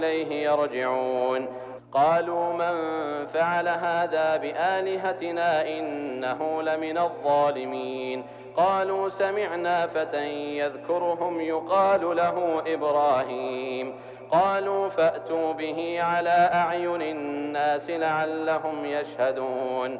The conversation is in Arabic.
إليه يرجعون. قالوا من فعل هذا بآلهتنا إنه لمن الظالمين. قالوا سمعنا فتى يذكرهم يقال له إبراهيم. قالوا فأتوا به على أعين الناس لعلهم يشهدون.